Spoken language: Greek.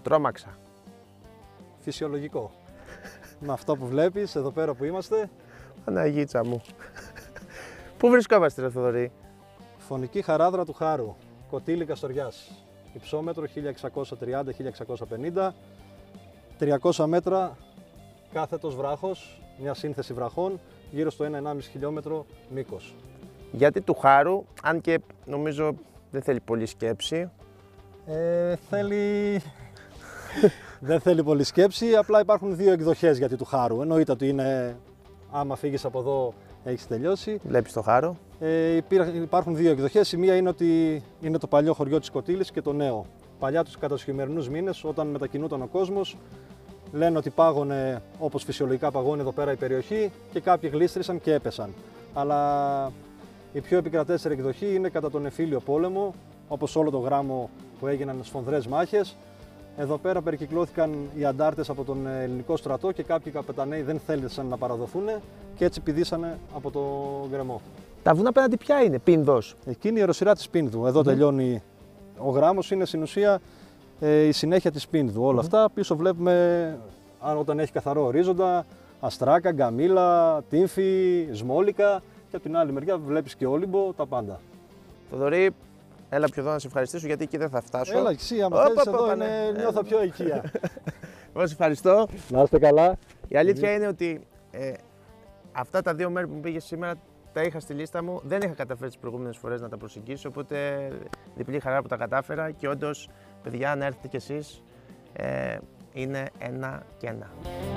Τρόμαξα. Φυσιολογικό. Με αυτό που βλέπεις εδώ πέρα που είμαστε. Παναγίτσα μου. Πού βρισκόμαστε, ρε Θοδωρή? Φωνική χαράδρα του Χάρου. Κωτήλη Καστοριάς. Υψόμετρο 1630-1650. 300 μέτρα κάθετος βράχος. Μια σύνθεση βραχών. Γύρω στο 1,5 χιλιόμετρο μήκος. Γιατί του Χάρου, αν και νομίζω δεν θέλει πολύ σκέψη. Δεν θέλει πολύ σκέψη, απλά υπάρχουν δύο εκδοχές γιατί του Χάρου. Εννοείται ότι είναι, άμα φύγεις από εδώ έχεις τελειώσει. Βλέπεις το Χάρο. Υπάρχουν δύο εκδοχές. Η μία είναι ότι είναι το παλιό χωριό της Κωτήλης και το νέο. Παλιά τους κατά τους χειμερινούς μήνες, όταν μετακινούταν ο κόσμος, λένε ότι πάγωνε όπως φυσιολογικά παγώνει εδώ πέρα η περιοχή και κάποιοι γλίστρησαν και έπεσαν. Αλλά η πιο επικρατέστερη εκδοχή είναι κατά τον Εμφύλιο πόλεμο, όπως όλο το γράμμο που έγιναν σφονδρές μάχες. Εδώ πέρα περικυκλώθηκαν οι αντάρτες από τον ελληνικό στρατό και κάποιοι καπεταναίοι δεν θέλησαν να παραδοθούν και έτσι πηδήσανε από το γκρεμό. Τα βουνά απέναντι ποια είναι, Πίνδος? Εκεί είναι η ιεροσυρά της Πίνδου. Εδώ τελειώνει ο γράμμος, είναι στην ουσία η συνέχεια της Πίνδου. Όλα αυτά πίσω βλέπουμε, όταν έχει καθαρό ορίζοντα, αστράκα, γκαμίλα, τύμφη, σμόλικα και από την άλλη μεριά βλέπεις και Όλυμπο, τα πάντα. Θοδωρή, έλα πιο εδώ να σε ευχαριστήσω γιατί εκεί δεν θα φτάσω. Έλα, εσύ, άμα θέλεις εδώ νιώθω πιο οικία. Εγώ σε ευχαριστώ. Να είστε καλά. Η αλήθεια είναι ότι αυτά τα δύο μέρη που μου πήγες σήμερα τα είχα στη λίστα μου. Δεν είχα καταφέρει τις προηγούμενες φορές να τα προσεγγίσω, οπότε διπλή χαρά που τα κατάφερα και όντως, παιδιά, αν έρθετε κι εσείς, είναι ένα και ένα.